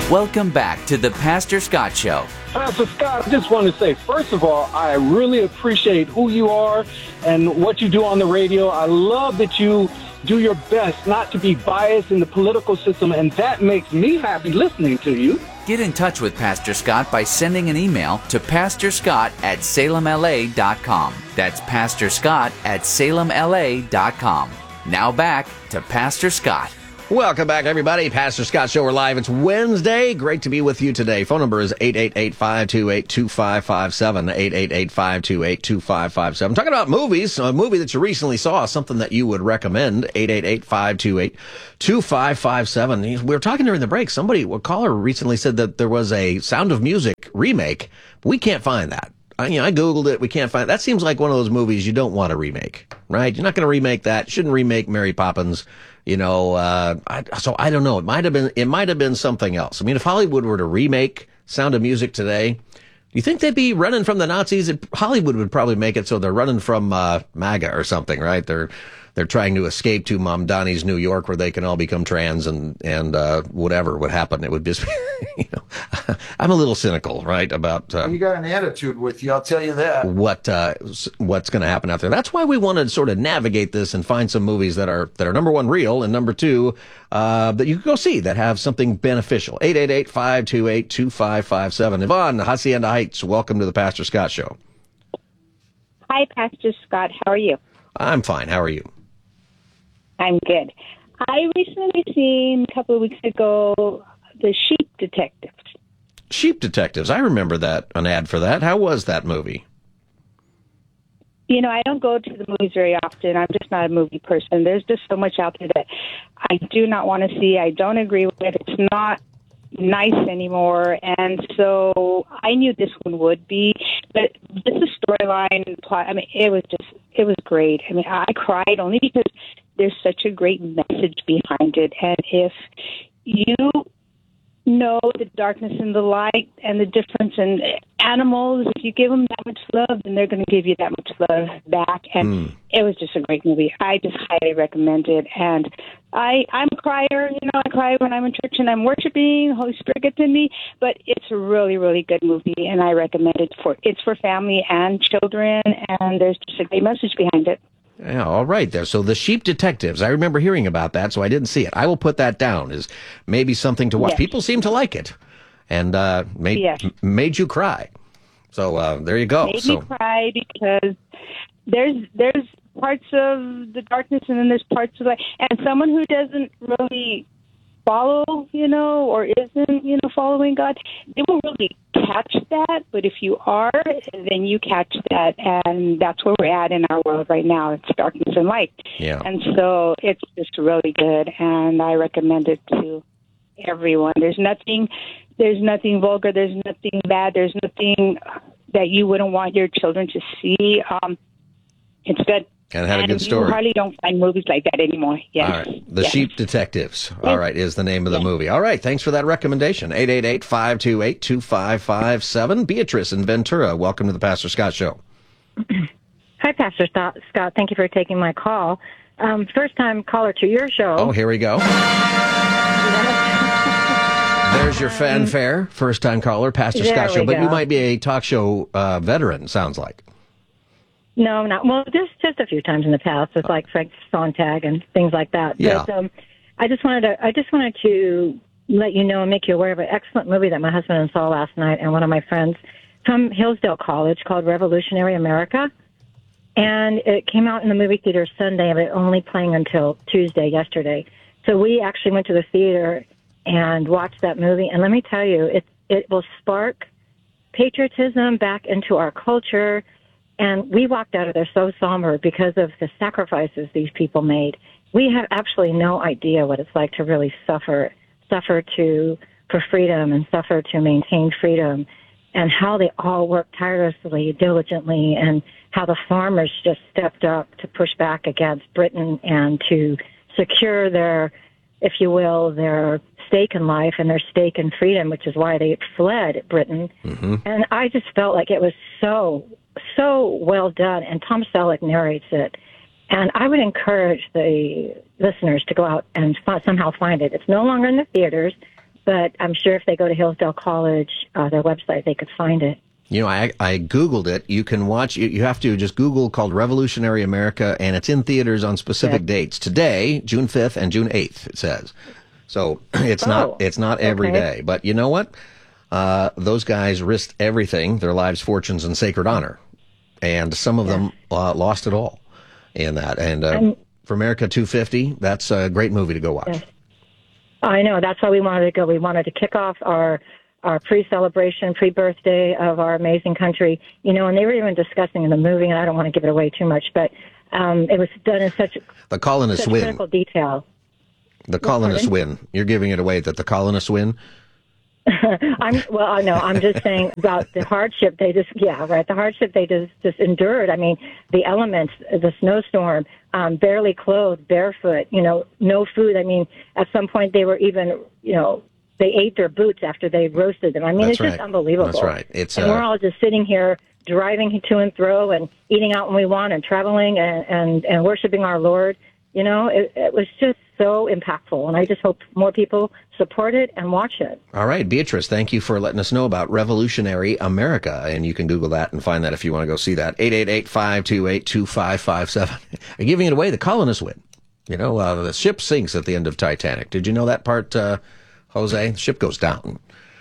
Welcome back to the Pastor Scott Show. Pastor Scott, I just want to say, first of all, I really appreciate who you are and what you do on the radio. I love that you do your best not to be biased in the political system, and that makes me happy listening to you. Get in touch with Pastor Scott by sending an email to pastorscott@salemla.com. That's pastorscott@salemla.com. Now back to Pastor Scott. Welcome back, everybody. Pastor Scott Show. We're live. It's Wednesday. Great to be with you today. Phone number is 888-528-2557, 888-528-2557. Talking about movies, a movie that you recently saw, something that you would recommend, 888-528-2557. We were talking during the break. A caller recently said that there was a Sound of Music remake. We can't find that. I Googled it. We can't find it. That seems like one of those movies you don't want to remake, right? You're not going to remake that. Shouldn't remake Mary Poppins. So I don't know. It might have been something else. I mean, if Hollywood were to remake Sound of Music today, do you think they'd be running from the Nazis? Hollywood would probably make it so they're running from MAGA or something, right? They're trying to escape to Mom Donnie's New York, where they can all become trans and whatever would happen. It would just, I'm a little cynical, right, about you got an attitude with you. I'll tell you that. What's going to happen out there? That's why we want to sort of navigate this and find some movies that are number one, real, and number two, that you can go see that have something beneficial. 888-528-2557. Yvonne, Hacienda Heights. Welcome to the Pastor Scott Show. Hi, Pastor Scott. How are you? I'm fine. How are you? I'm good. I recently seen a couple of weeks ago The Sheep Detectives. Sheep Detectives. I remember an ad for that. How was that movie? I don't go to the movies very often. I'm just not a movie person. There's just so much out there that I do not want to see. I don't agree with. It's not nice anymore. And so I knew this one would be. But just the storyline, plot, it was great. I cried only because there's such a great message behind it. And if you know the darkness and the light and the difference in animals, if you give them that much love, then they're going to give you that much love back. And it was just a great movie. I just highly recommend it. And I'm a crier. I cry when I'm in church and I'm worshiping. The Holy Spirit gets in me. But it's a really, really good movie, and I recommend it. It's for family and children, and there's just a great message behind it. Yeah, all right there. So The Sheep Detectives, I remember hearing about that, so I didn't see it. I will put that down as maybe something to watch. Yes. People seem to like it, and made you cry. So there you go. Made me cry because there's parts of the darkness, and then there's parts of light. And someone who doesn't really follow, or isn't, following God, they won't really catch that. But if you are, then you catch that. And that's where we're at in our world right now. It's darkness and light. Yeah. And so it's just really good. And I recommend it to everyone. There's nothing vulgar. There's nothing bad. There's nothing that you wouldn't want your children to see. It's good. And had a good story. You hardly don't find movies like that anymore. Yes. All right. The Sheep Detectives. All right, is the name of the movie. All right. Thanks for that recommendation. 888-528-2557. Beatrice in Ventura. Welcome to the Pastor Scott Show. Hi, Pastor Scott. Thank you for taking my call. First-time caller to your show. Oh, here we go. There's your fanfare. First-time caller, Pastor Scott Show. But you might be a talk show veteran, sounds like. No, not well. Just a few times in the past, with like Frank Sontag and things like that. Yeah. But I just wanted to let you know and make you aware of an excellent movie that my husband saw last night, and one of my friends from Hillsdale College, called Revolutionary America, and it came out in the movie theater Sunday, but only playing until Tuesday yesterday. So we actually went to the theater and watched that movie, and let me tell you, it will spark patriotism back into our culture. And we walked out of there so somber because of the sacrifices these people made. We have absolutely no idea what it's like to really suffer for freedom and suffer to maintain freedom, and how they all worked tirelessly, diligently, and how the farmers just stepped up to push back against Britain and to secure their, if you will, their stake in life and their stake in freedom, which is why they fled Britain. Mm-hmm. And I just felt like it was so well done, and Tom Selleck narrates it. And I would encourage the listeners to go out and somehow find it. It's no longer in the theaters, but I'm sure if they go to Hillsdale College, their website, they could find it. You know, I Googled it. You can watch, you have to just Google called Revolutionary America, and it's in theaters on specific dates. Today, June 5th and June 8th, it says. So it's not every day. But you know what? Those guys risked everything, their lives, fortunes, and sacred honor. And some of them lost it all in that. And for America 250, that's a great movie to go watch. Yes. I know. That's why we wanted to go. We wanted to kick off our pre-celebration, pre-birthday of our amazing country. You know, and they were even discussing in the movie, and I don't want to give it away too much, but it was done in such the colonists win. Critical detail. The colonists win. You're giving it away that the colonists win? I'm just saying about the hardship they the hardship they just endured. I mean, the elements, the snowstorm, barely clothed, barefoot, you know, no food. I mean, at some point they were even, you know, they ate their boots after they roasted them. I mean, it's just unbelievable. That's right. And we're all just sitting here driving to and fro and eating out when we want and traveling and worshiping our Lord. You know, it was just so impactful, and I just hope more people support it and watch it. All right, Beatrice, thank you for letting us know about Revolutionary America, and you can Google that and find that if you want to go see that. 888-528-2557. Are giving it away? The colonists win. You know, the ship sinks at the end of Titanic. Did you know that part, Jose? The ship goes down.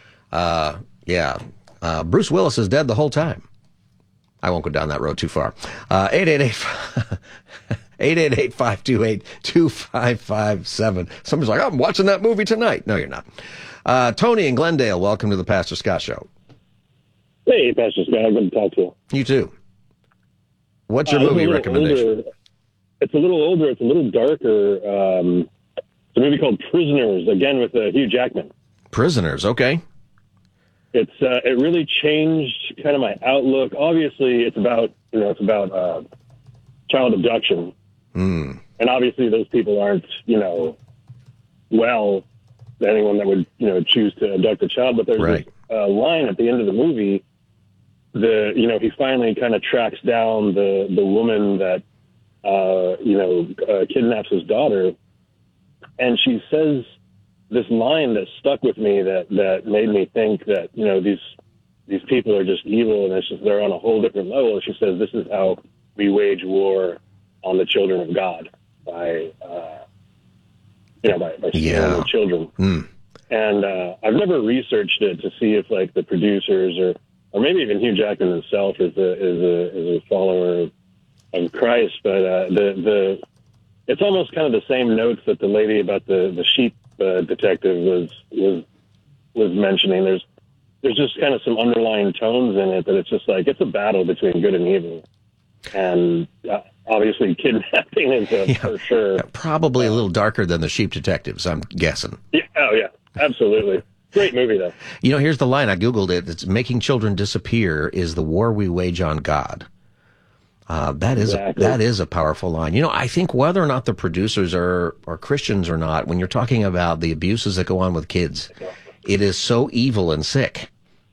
Bruce Willis is dead the whole time. I won't go down that road too far. 888-528-2557. Somebody's like, I'm watching that movie tonight. No, you're not. Tony in Glendale, welcome to the Pastor Scott Show. Hey, Pastor Scott. Good to talk to you. You too. What's your movie recommendation? Older. It's a little older. It's a little darker. It's a movie called Prisoners, again with Hugh Jackman. Prisoners, okay. It really changed kind of my outlook. Obviously, it's about child abduction. And obviously those people aren't, anyone that would, choose to abduct a child. But there's this line at the end of the movie, he finally kind of tracks down the woman that, kidnaps his daughter. And she says this line that stuck with me that made me think that, these people are just evil and they're on a whole different level. She says, this is how we wage war on the children of God by stealing the children. And I've never researched it to see if like the producers or maybe even Hugh Jackman himself is a follower of Christ, but it's almost kind of the same notes that the lady about the sheep detective was mentioning. There's just kind of some underlying tones in it that it's just like it's a battle between good and evil. And obviously kidnapping is for sure. Probably a little darker than the sheep detectives, I'm guessing. Yeah, oh, yeah, absolutely. Great movie, though. Here's the line. I Googled it. It's making children disappear is the war we wage on God. That is a powerful line. I think whether or not the producers are Christians or not, when you're talking about the abuses that go on with kids, it is so evil and sick.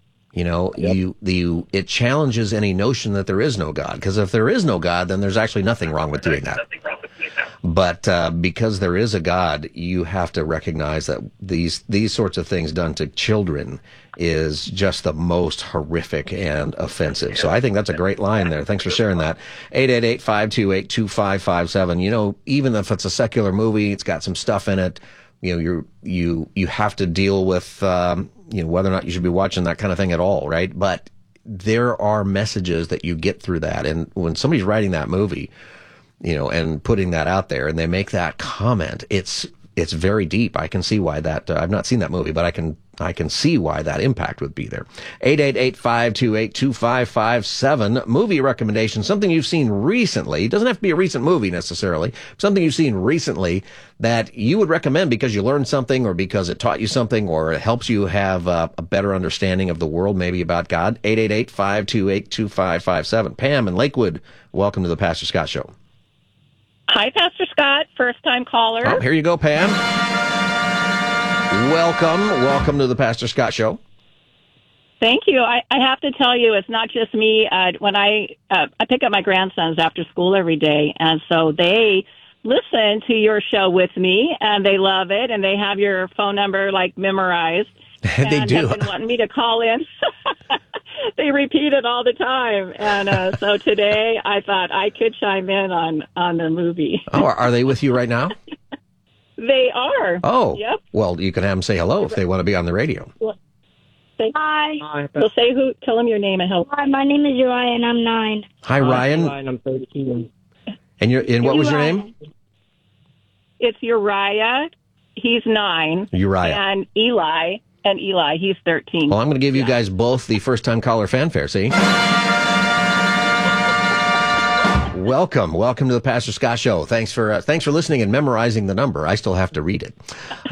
It challenges any notion that there is no God. Because if there is no God, then there's actually nothing wrong with doing that. But because there is a God, you have to recognize that these sorts of things done to children is just the most horrific and offensive. So I think that's a great line there. Thanks for sharing that. 888-528-2557. Even if it's a secular movie, it's got some stuff in it. You have to deal with whether or not you should be watching that kind of thing at all, right? But there are messages that you get through that, and when somebody's writing that movie, and putting that out there, and they make that comment, it's very deep. I can see why that. I've not seen that movie, but I can see why that impact would be there. 888-528-2557. Movie recommendation, something you've seen recently. It doesn't have to be a recent movie necessarily. Something you've seen recently that you would recommend because you learned something or because it taught you something or it helps you have a better understanding of the world, maybe about God. 888-528-2557. Pam in Lakewood, welcome to the Pastor Scott Show. Hi, Pastor Scott, first-time caller. Oh, here you go, Pam. Welcome to the Pastor Scott Show. Thank you. I have to tell you, it's not just me. When I pick up my grandsons after school every day, and so they listen to your show with me, and they love it, and they have your phone number like memorized. They do. Have been wanting me to call in. They repeat it all the time, and so today I thought I could chime in on the movie. Oh, are they with you right now? They are. Oh, yep. Well, you can have them say hello if they want to be on the radio. Hi. Well, tell them your name and help. Hi, my name is Uriah, and I'm 9. Hi, Ryan. Ryan, I'm 13. And what was your name? It's Uriah. He's 9. Uriah. And Eli, he's 13. Well, I'm going to give you guys both the first-time caller fanfare, see? Welcome to the Pastor Scott Show. Thanks for listening and memorizing the number. I still have to read it.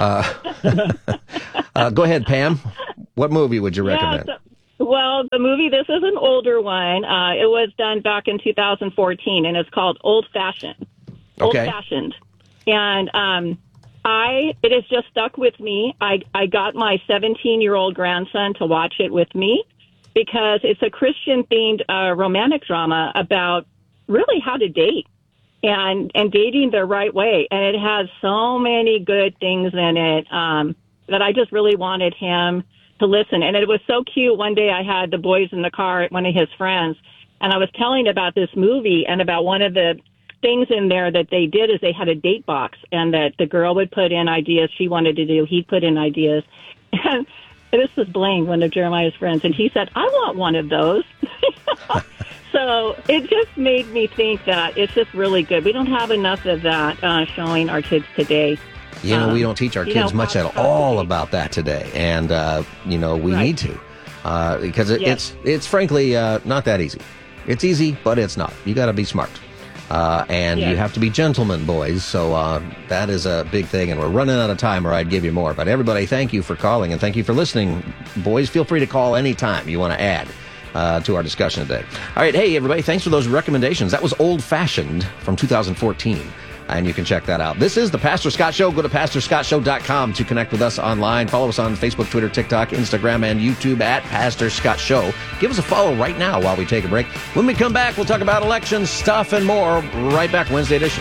Go ahead, Pam. What movie would you recommend? Well, the movie, this is an older one. It was done back in 2014, and it's called Old Fashioned. Okay. Old Fashioned. And it has just stuck with me. I got my 17-year-old grandson to watch it with me because it's a Christian-themed romantic drama about really how to date and dating the right way. And it has so many good things in it that I just really wanted him to listen. And it was so cute. One day I had the boys in the car at one of his friends, and I was telling about this movie and about one of the things in there that they did is they had a date box, and that the girl would put in ideas she wanted to do. He'd put in ideas. And this was Blaine, one of Jeremiah's friends, and he said, I want one of those. So it just made me think that it's just really good. We don't have enough of that showing our kids today. We don't teach our kids much at all about that today. And, we need to. Because it's frankly not that easy. It's easy, but it's not. You got to be smart. And you have to be gentlemen, boys. So that is a big thing. And we're running out of time, or I'd give you more. But everybody, thank you for calling, and thank you for listening. Boys, feel free to call anytime you want to add to our discussion today. All right. Hey, everybody. Thanks for those recommendations. That was Old Fashioned from 2014. And you can check that out. This is the Pastor Scott Show. Go to PastorScottShow.com to connect with us online. Follow us on Facebook, Twitter, TikTok, Instagram, and YouTube at Pastor Scott Show. Give us a follow right now while we take a break. When we come back, we'll talk about elections, stuff, and more. Right back, Wednesday edition.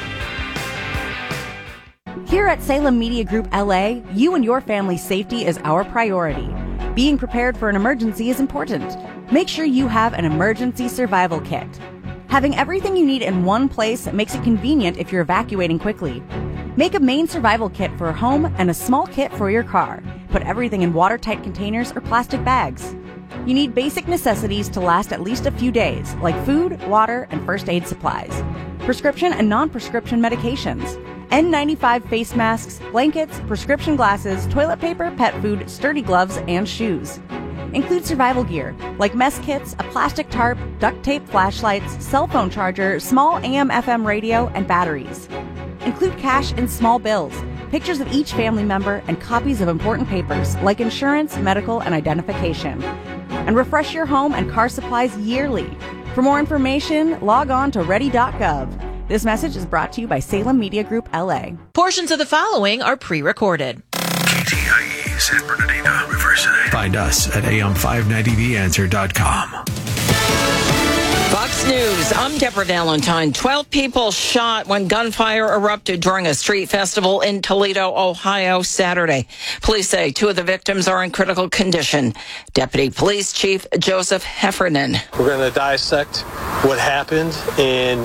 Here at Salem Media Group LA, you and your family's safety is our priority. Being prepared for an emergency is important. Make sure you have an emergency survival kit. Having everything you need in one place makes it convenient if you're evacuating quickly. Make a main survival kit for a home and a small kit for your car. Put everything in watertight containers or plastic bags. You need basic necessities to last at least a few days, like food, water, and first aid supplies. Prescription and non-prescription medications. N95 face masks, blankets, prescription glasses, toilet paper, pet food, sturdy gloves, and shoes. Include survival gear, like mess kits, a plastic tarp, duct tape flashlights, cell phone charger, small AM/FM radio, and batteries. Include cash and small bills, pictures of each family member, and copies of important papers, like insurance, medical, and identification. And refresh your home and car supplies yearly. For more information, log on to ready.gov. This message is brought to you by Salem Media Group, LA. Portions of the following are pre-recorded. KTIE San Bernardino, Riverside. Find us at am590theanswer.com. Fox News, I'm Deborah Valentine. 12 people shot when gunfire erupted during a street festival in Toledo, Ohio, Saturday. Police say 2 of the victims are in critical condition. Deputy Police Chief Joseph Heffernan. We're going to dissect what happened and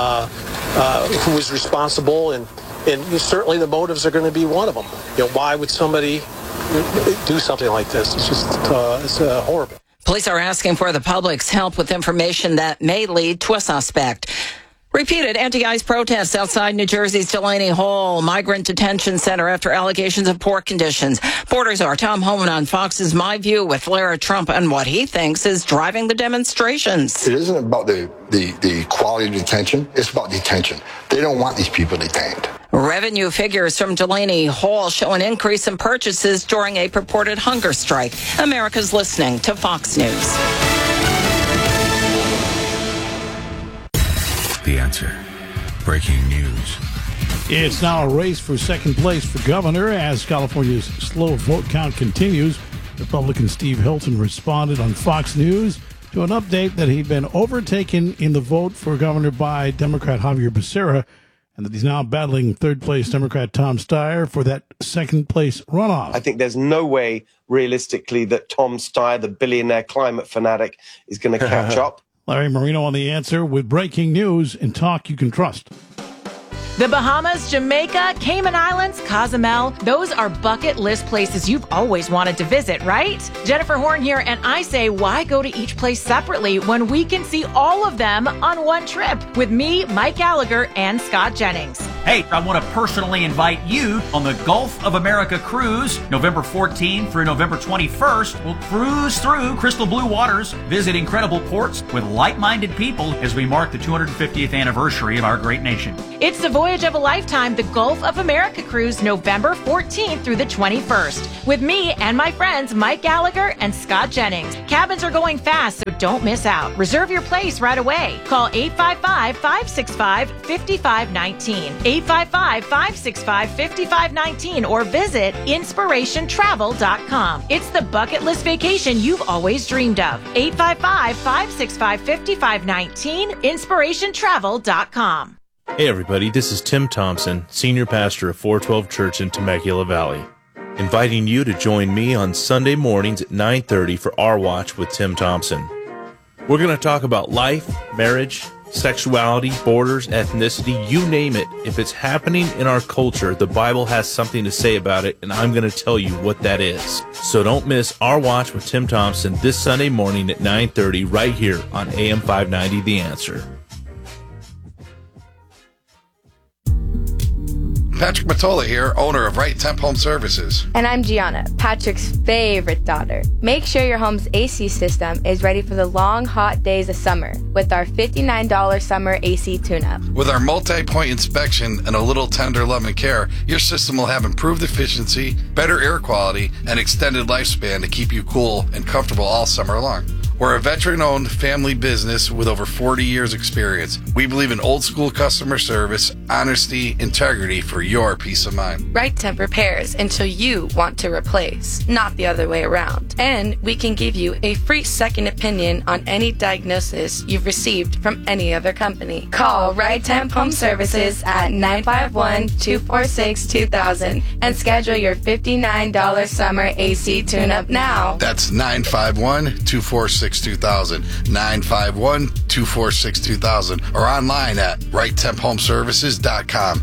who was responsible, and certainly the motives are going to be one of them. Why would somebody do something like this? It's just it's horrible. Police are asking for the public's help with information that may lead to a suspect. Repeated anti-ICE protests outside New Jersey's Delaney Hall Migrant Detention Center after allegations of poor conditions. Borders are Tom Homan on Fox's My View with Lara Trump and what he thinks is driving the demonstrations. It isn't about the quality of detention. It's about detention. They don't want these people detained. Revenue figures from Delaney Hall show an increase in purchases during a purported hunger strike. America's listening to Fox News. The Answer. Breaking news. It's now a race for second place for governor as California's slow vote count continues. Republican Steve Hilton responded on Fox News to an update that he'd been overtaken in the vote for governor by Democrat Javier Becerra and that he's now battling third-place Democrat Tom Steyer for that second-place runoff. I think there's no way, realistically, that Tom Steyer, the billionaire climate fanatic, is going to catch up. Larry Marino on The Answer with breaking news and talk you can trust. The Bahamas, Jamaica, Cayman Islands, Cozumel, those are bucket list places you've always wanted to visit, right? Jennifer Horn here, and I say, why go to each place separately when we can see all of them on one trip with me, Mike Gallagher, and Scott Jennings? Hey, I want to personally invite you on the Gulf of America cruise, November 14th through November 21st. We'll cruise through crystal blue waters, visit incredible ports with like-minded people as we mark the 250th anniversary of our great nation. It's the voyage of a lifetime, the Gulf of America cruise, November 14th through the 21st, with me and my friends Mike Gallagher and Scott Jennings. Cabins are going fast, so don't miss out. Reserve your place right away. Call 855-565-5519. 855-565-5519 or visit inspirationtravel.com. It's the bucket list vacation you've always dreamed of. 855-565-5519, inspirationtravel.com. Hey everybody, this is Tim Thompson, Senior Pastor of 412 Church in Temecula Valley, inviting you to join me on Sunday mornings at 9:30 for Our Watch with Tim Thompson. We're going to talk about life, marriage, sexuality, borders, ethnicity, you name it. If it's happening in our culture, the Bible has something to say about it, and I'm going to tell you what that is. So don't miss Our Watch with Tim Thompson this Sunday morning at 9:30 right here on AM 590 The Answer. Patrick Matola here, owner of Right Temp Home Services. And I'm Gianna, Patrick's favorite daughter. Make sure your home's AC system is ready for the long, hot days of summer with our $59 summer AC tune-up. With our multi-point inspection and a little tender love and care, your system will have improved efficiency, better air quality, and extended lifespan to keep you cool and comfortable all summer long. We're a veteran-owned family business with over 40 years experience. We believe in old-school customer service, honesty, integrity for your peace of mind. Right Temp repairs until you want to replace, not the other way around. And we can give you a free second opinion on any diagnosis you've received from any other company. Call Right Temp Home Services at 951-246-2000 and schedule your $59 summer AC tune-up now. That's 951-246-2000, 951-246-2000, or online at righttemphomeservices.com,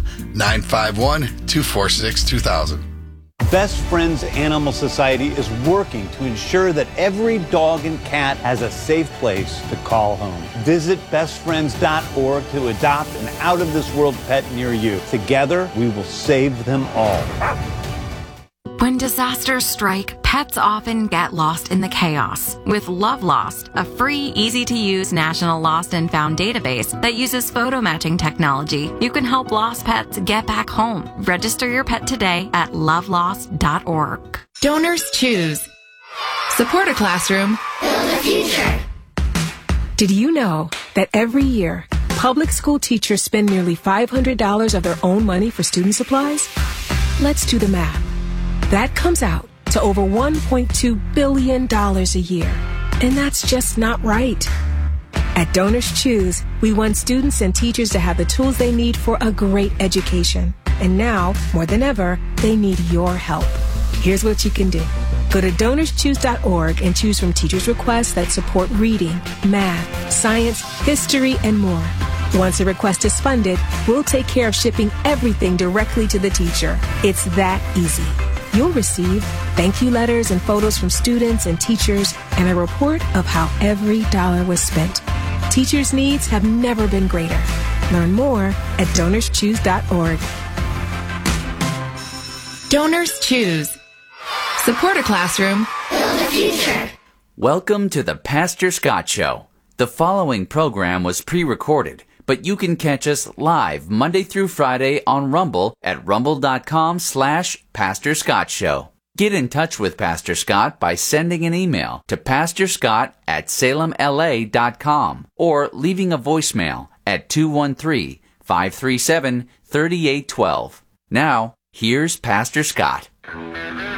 951-246-2000. Best Friends Animal Society is working to ensure that every dog and cat has a safe place to call home. Visit bestfriends.org to adopt an out-of-this-world pet near you. Together, we will save them all. When disasters strike, pets often get lost in the chaos. With Love Lost, a free, easy-to-use national lost and found database that uses photo matching technology, you can help lost pets get back home. Register your pet today at lovelost.org. Donors choose. Support a classroom. Build a future. Did you know that every year, public school teachers spend nearly $500 of their own money for student supplies? Let's do the math. That comes out to over $1.2 billion a year. And that's just not right. At Donors Choose, we want students and teachers to have the tools they need for a great education. And now, more than ever, they need your help. Here's what you can do. Go to DonorsChoose.org and choose from teachers' requests that support reading, math, science, history, and more. Once a request is funded, we'll take care of shipping everything directly to the teacher. It's that easy. You'll receive thank you letters and photos from students and teachers and a report of how every dollar was spent. Teachers' needs have never been greater. Learn more at DonorsChoose.org. Donors Choose. Support a classroom. Build a future. Welcome to the Pastor Scott Show. The following program was pre-recorded, but you can catch us live Monday through Friday on Rumble at rumble.com/Pastor Scott Show. Get in touch with Pastor Scott by sending an email to pastorscott@salemla.com or leaving a voicemail at 213-537-3812. Now, here's Pastor Scott.